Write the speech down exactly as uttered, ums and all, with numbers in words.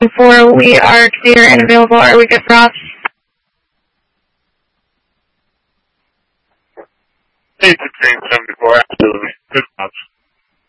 before we are clear and available. Are we good for ops?